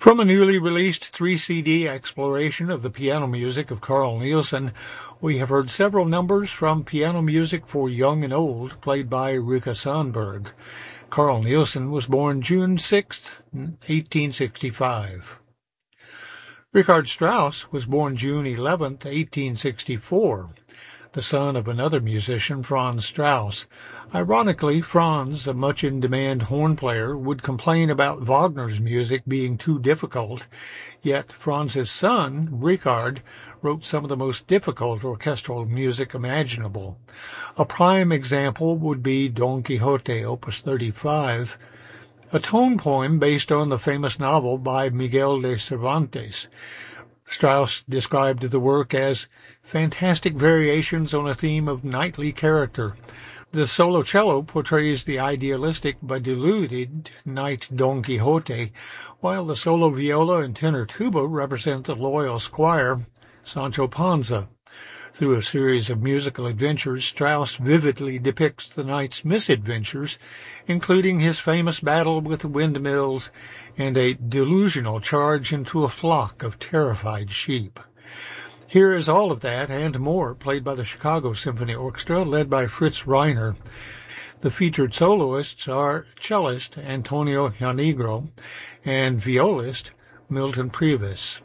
From a newly released 3-CD exploration of the piano music of Carl Nielsen, we have heard several numbers from Piano Music for Young and Old, played by Rika Sandberg. Carl Nielsen was born June 6, 1865. Richard Strauss was born June 11, 1864, the son of another musician, Franz Strauss. Ironically, Franz, a much-in-demand horn player, would complain about Wagner's music being too difficult, yet Franz's son, Richard, wrote some of the most difficult orchestral music imaginable. A prime example would be Don Quixote, Opus 35, a tone poem based on the famous novel by Miguel de Cervantes. Strauss described the work as fantastic variations on a theme of knightly character. The solo cello portrays the idealistic but deluded knight Don Quixote, while the solo viola and tenor tuba represent the loyal squire Sancho Panza. Through a series of musical adventures, Strauss vividly depicts the knight's misadventures, including his famous battle with the windmills and a delusional charge into a flock of terrified sheep. Here is all of that and more, played by the Chicago Symphony Orchestra, led by Fritz Reiner. The featured soloists are cellist Antonio Janigro and violist Milton Previs.